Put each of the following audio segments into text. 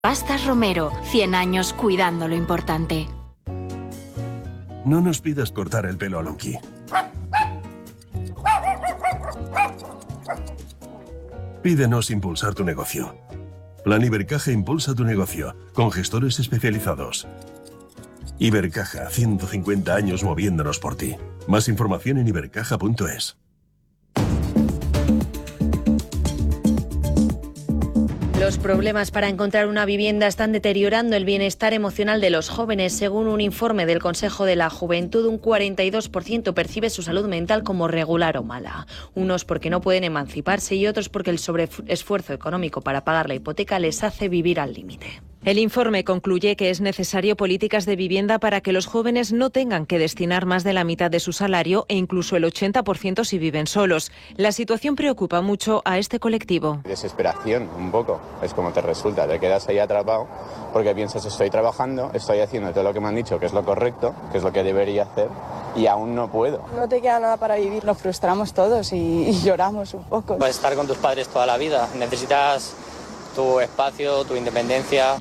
Pastas Romero, 100 años cuidando lo importante. No nos pidas cortar el pelo a Lonky. Pídenos impulsar tu negocio. Plan Ibercaja impulsa tu negocio, con gestores especializados. Ibercaja, 150 años moviéndonos por ti. Más información en ibercaja.es. Los problemas para encontrar una vivienda están deteriorando el bienestar emocional de los jóvenes. Según un informe del Consejo de la Juventud, un 42% percibe su salud mental como regular o mala. Unos porque no pueden emanciparse y otros porque el sobreesfuerzo económico para pagar la hipoteca les hace vivir al límite. El informe concluye que es necesario políticas de vivienda para que los jóvenes no tengan que destinar más de la mitad de su salario e incluso el 80% si viven solos. La situación preocupa mucho a este colectivo. Desesperación, un poco. Es como te resulta, te quedas ahí atrapado porque piensas, estoy trabajando, estoy haciendo todo lo que me han dicho que es lo correcto, que es lo que debería hacer y aún no puedo. No te queda nada para vivir, nos frustramos todos y lloramos un poco. Puedes estar con tus padres toda la vida, necesitas tu espacio, tu independencia.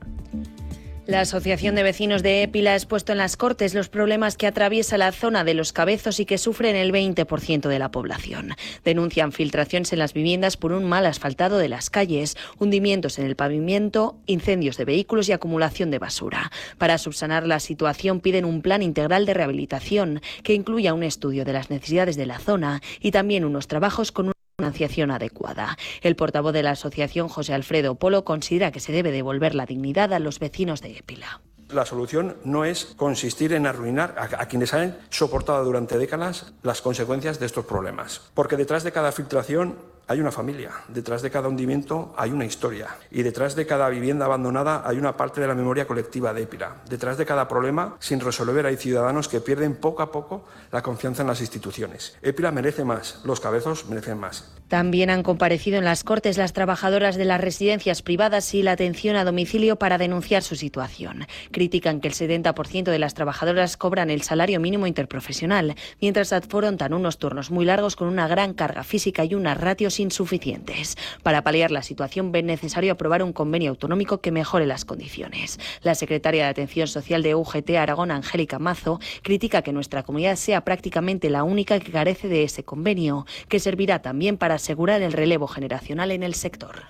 La Asociación de Vecinos de Épila ha expuesto en las Cortes los problemas que atraviesa la zona de Los Cabezos y que sufren el 20% de la población. Denuncian filtraciones en las viviendas por un mal asfaltado de las calles, hundimientos en el pavimento, incendios de vehículos y acumulación de basura. Para subsanar la situación piden un plan integral de rehabilitación que incluya un estudio de las necesidades de la zona y también unos trabajos con una financiación adecuada. El portavoz de la asociación, José Alfredo Polo, considera que se debe devolver la dignidad a los vecinos de Épila. La solución no es consistir en arruinar a quienes han soportado durante décadas las consecuencias de estos problemas. Porque detrás de cada filtración hay una familia, detrás de cada hundimiento hay una historia y detrás de cada vivienda abandonada hay una parte de la memoria colectiva de Épila. Detrás de cada problema sin resolver hay ciudadanos que pierden poco a poco la confianza en las instituciones. Épila merece más, Los Cabezos merecen más. También han comparecido en las Cortes las trabajadoras de las residencias privadas y la atención a domicilio para denunciar su situación. Critican que el 70% de las trabajadoras cobran el salario mínimo interprofesional, mientras afrontan unos turnos muy largos con una gran carga física y unas ratios insuficientes. Para paliar la situación ven necesario aprobar un convenio autonómico que mejore las condiciones. La secretaria de Atención Social de UGT Aragón, Angélica Mazo, critica que nuestra comunidad sea prácticamente la única que carece de ese convenio, que servirá también para asegurar el relevo generacional en el sector.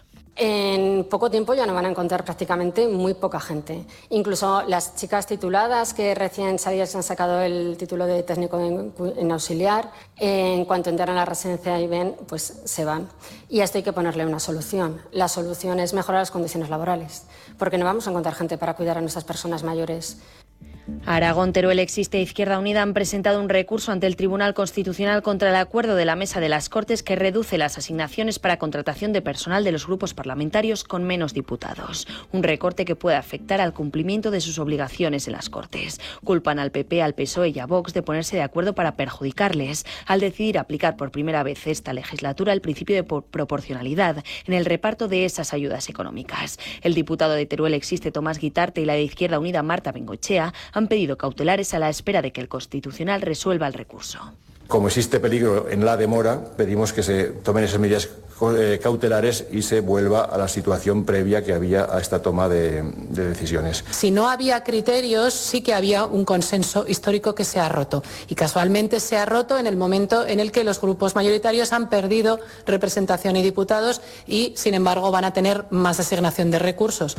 En poco tiempo ya no van a encontrar prácticamente muy poca gente. Incluso las chicas tituladas que recién salidas han sacado el título de técnico en auxiliar, en cuanto entran a la residencia y ven, pues se van. Y a esto hay que ponerle una solución. La solución es mejorar las condiciones laborales, porque no vamos a encontrar gente para cuidar a nuestras personas mayores. Aragón, Teruel, Existe e Izquierda Unida han presentado un recurso ante el Tribunal Constitucional contra el acuerdo de la Mesa de las Cortes que reduce las asignaciones para contratación de personal de los grupos parlamentarios con menos diputados. Un recorte que puede afectar al cumplimiento de sus obligaciones en las Cortes. Culpan al PP, al PSOE y a Vox de ponerse de acuerdo para perjudicarles al decidir aplicar por primera vez esta legislatura el principio de proporcionalidad en el reparto de esas ayudas económicas. El diputado de Teruel Existe, Tomás Guitarte, y la de Izquierda Unida, Marta Bengoechea, han pedido cautelares a la espera de que el Constitucional resuelva el recurso. Como existe peligro en la demora, pedimos que se tomen esas medidas cautelares y se vuelva a la situación previa que había a esta toma de decisiones. Si no había criterios, sí que había un consenso histórico que se ha roto. Y casualmente se ha roto en el momento en el que los grupos mayoritarios han perdido representación y diputados y, sin embargo, van a tener más asignación de recursos.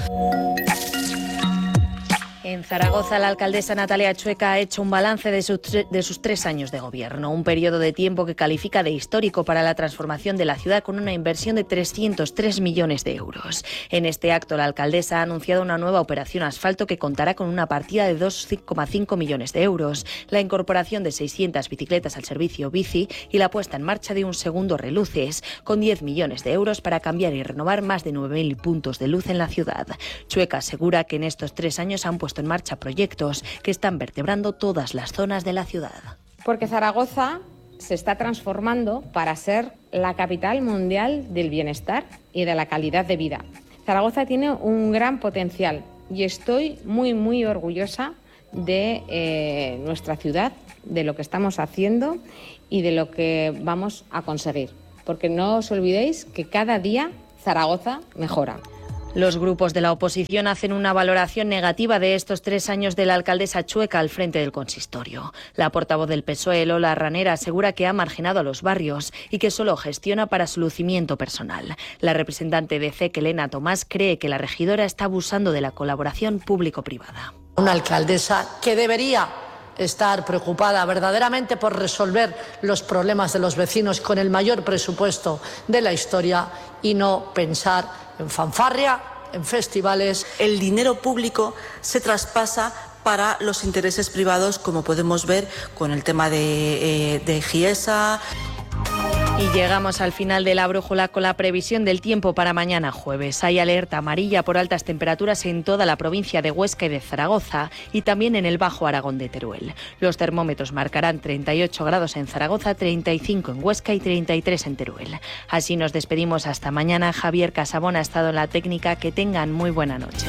En Zaragoza, la alcaldesa Natalia Chueca ha hecho un balance de sus 3 años de gobierno, un periodo de tiempo que califica de histórico para la transformación de la ciudad con una inversión de 303 millones de euros. En este acto, la alcaldesa ha anunciado una nueva operación asfalto que contará con una partida de 2,5 millones de euros, la incorporación de 600 bicicletas al servicio bici y la puesta en marcha de un segundo reluces, con 10 millones de euros para cambiar y renovar más de 9.000 puntos de luz en la ciudad. Chueca asegura que en estos 3 años han puesto en marcha proyectos que están vertebrando todas las zonas de la ciudad. Porque Zaragoza se está transformando para ser la capital mundial del bienestar y de la calidad de vida. Zaragoza tiene un gran potencial y estoy muy orgullosa de nuestra ciudad, de lo que estamos haciendo y de lo que vamos a conseguir. Porque no os olvidéis que cada día Zaragoza mejora. Los grupos de la oposición hacen una valoración negativa de estos 3 años de la alcaldesa Chueca al frente del consistorio. La portavoz del PSOE, Lola Ranera, asegura que ha marginado a los barrios y que solo gestiona para su lucimiento personal. La representante de CEC, Elena Tomás, cree que la regidora está abusando de la colaboración público-privada. Una alcaldesa que debería estar preocupada verdaderamente por resolver los problemas de los vecinos con el mayor presupuesto de la historia y no pensar en fanfarria, en festivales. El dinero público se traspasa para los intereses privados, como podemos ver con el tema de Giesa. Y llegamos al final de la brújula con la previsión del tiempo para mañana jueves. Hay alerta amarilla por altas temperaturas en toda la provincia de Huesca y de Zaragoza y también en el Bajo Aragón de Teruel. Los termómetros marcarán 38 grados en Zaragoza, 35 en Huesca y 33 en Teruel. Así nos despedimos hasta mañana. Javier Casabón ha estado en la técnica. Que tengan muy buena noche.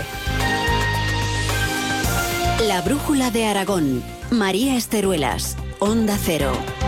La brújula de Aragón. María Esteruelas, Onda Cero.